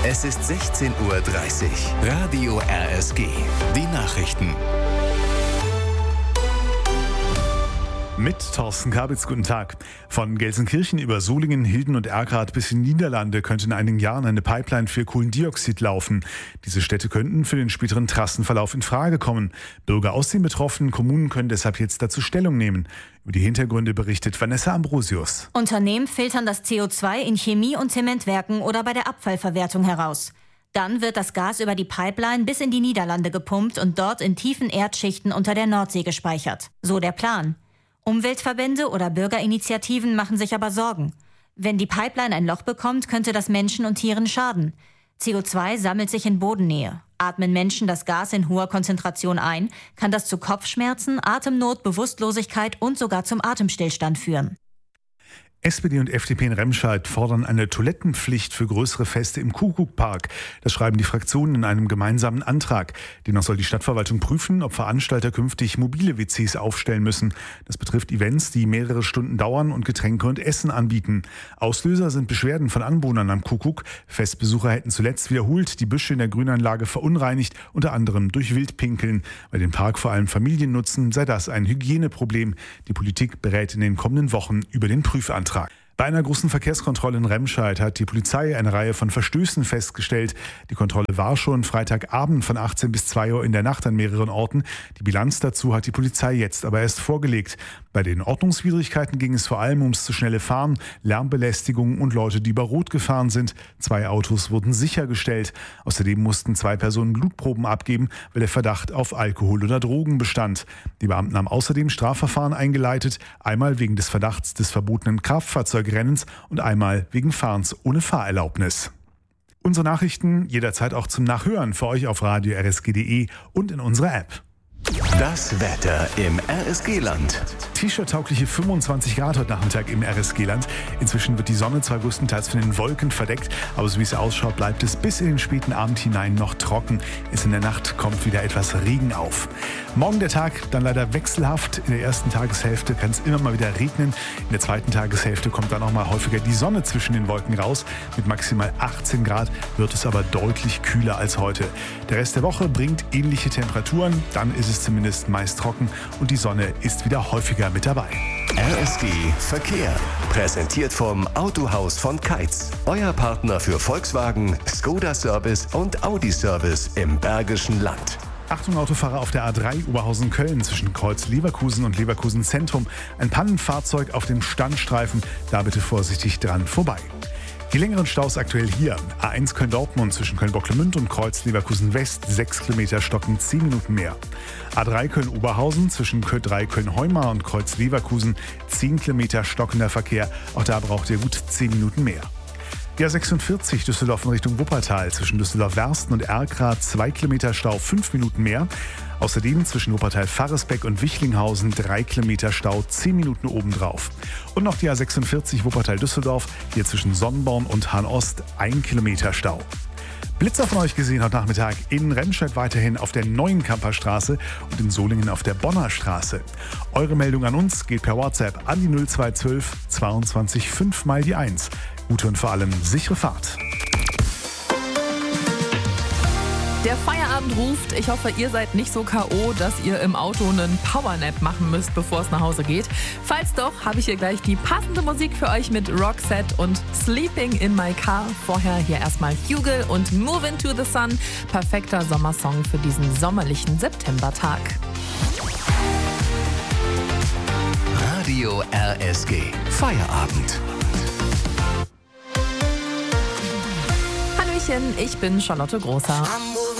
Es ist 16:30 Uhr. Radio RSG. Die Nachrichten. Mit Thorsten Kabitz, guten Tag. Von Gelsenkirchen über Solingen, Hilden und Erkrath bis in die Niederlande könnte in einigen Jahren eine Pipeline für Kohlendioxid laufen. Diese Städte könnten für den späteren Trassenverlauf in Frage kommen. Bürger aus den betroffenen Kommunen können deshalb jetzt dazu Stellung nehmen. Über die Hintergründe berichtet Vanessa Ambrosius. Unternehmen filtern das CO2 in Chemie- und Zementwerken oder bei der Abfallverwertung heraus. Dann wird das Gas über die Pipeline bis in die Niederlande gepumpt und dort in tiefen Erdschichten unter der Nordsee gespeichert. So der Plan. Umweltverbände oder Bürgerinitiativen machen sich aber Sorgen. Wenn die Pipeline ein Loch bekommt, könnte das Menschen und Tieren schaden. CO2 sammelt sich in Bodennähe. Atmen Menschen das Gas in hoher Konzentration ein, kann das zu Kopfschmerzen, Atemnot, Bewusstlosigkeit und sogar zum Atemstillstand führen. SPD und FDP in Remscheid fordern eine Toilettenpflicht für größere Feste im Kuckuckpark. Das schreiben die Fraktionen in einem gemeinsamen Antrag. Demnach soll die Stadtverwaltung prüfen, ob Veranstalter künftig mobile WCs aufstellen müssen. Das betrifft Events, die mehrere Stunden dauern und Getränke und Essen anbieten. Auslöser sind Beschwerden von Anwohnern am Kuckuck. Festbesucher hätten zuletzt wiederholt die Büsche in der Grünanlage verunreinigt, unter anderem durch Wildpinkeln. Weil den Park vor allem Familien nutzen, sei das ein Hygieneproblem. Die Politik berät in den kommenden Wochen über den Prüfantrag. Bei einer großen Verkehrskontrolle in Remscheid hat die Polizei eine Reihe von Verstößen festgestellt. Die Kontrolle war schon Freitagabend von 18 bis 2 Uhr in der Nacht an mehreren Orten. Die Bilanz dazu hat die Polizei jetzt aber erst vorgelegt. Bei den Ordnungswidrigkeiten ging es vor allem ums zu schnelle Fahren, Lärmbelästigung und Leute, die über Rot gefahren sind. 2 Autos wurden sichergestellt. Außerdem mussten 2 Personen Blutproben abgeben, weil der Verdacht auf Alkohol oder Drogen bestand. Die Beamten haben außerdem Strafverfahren eingeleitet, einmal wegen des Verdachts des verbotenen Kraftfahrzeugrennens und einmal wegen Fahrens ohne Fahrerlaubnis. Unsere Nachrichten jederzeit auch zum Nachhören für euch auf radio rsg.de und in unserer App. Das Wetter im RSG-Land. T-Shirt-taugliche 25 Grad heute Nachmittag im RSG-Land. Inzwischen wird die Sonne zwar größtenteils von den Wolken verdeckt, aber so wie es ausschaut, bleibt es bis in den späten Abend hinein noch trocken. In der Nacht kommt wieder etwas Regen auf. Morgen der Tag dann leider wechselhaft. In der ersten Tageshälfte kann es immer mal wieder regnen. In der zweiten Tageshälfte kommt dann auch mal häufiger die Sonne zwischen den Wolken raus. Mit maximal 18 Grad wird es aber deutlich kühler als heute. Der Rest der Woche bringt ähnliche Temperaturen. Dann ist es zumindest meist trocken und die Sonne ist wieder häufiger mit dabei. RSG Verkehr. Präsentiert vom Autohaus von Keitz. Euer Partner für Volkswagen, Skoda Service und Audi Service im Bergischen Land. Achtung Autofahrer auf der A3 Oberhausen-Köln zwischen Kreuz Leverkusen und Leverkusen Zentrum. Ein Pannenfahrzeug auf dem Standstreifen. Da bitte vorsichtig dran vorbei. Die längeren Staus aktuell hier. A1 Köln-Dortmund zwischen Köln-Bocklemünd und Kreuz Leverkusen-West 6 Kilometer stocken 10 Minuten mehr. A3 Köln-Oberhausen zwischen Köln-3 Köln-Heumar und Kreuz Leverkusen 10 Kilometer stockender Verkehr. Auch da braucht ihr gut 10 Minuten mehr. Die A46 Düsseldorf in Richtung Wuppertal zwischen Düsseldorf-Wersten und Erkrath 2 Kilometer Stau 5 Minuten mehr. Außerdem zwischen Wuppertal-Farresbeck und Wichlinghausen 3 Kilometer Stau 10 Minuten obendrauf. Und noch die A46 Wuppertal-Düsseldorf, hier zwischen Sonnenborn und Hahn-Ost 1 Kilometer Stau. Blitzer von euch gesehen heute Nachmittag in Remscheid weiterhin auf der neuen Kamperstraße und in Solingen auf der Bonner Straße. Eure Meldung an uns geht per WhatsApp an die 0212 22 5 mal die 1. Gute und vor allem sichere Fahrt. Der Feierabend ruft. Ich hoffe, ihr seid nicht so K.O., dass ihr im Auto einen Powernap machen müsst, bevor es nach Hause geht. Falls doch, habe ich hier gleich die passende Musik für euch mit Roxette und Sleeping in My Car. Vorher hier erstmal Hugel und Move Into the Sun. Perfekter Sommersong für diesen sommerlichen Septembertag. Radio RSG. Feierabend. Hallöchen, ich bin Charlotte Großer.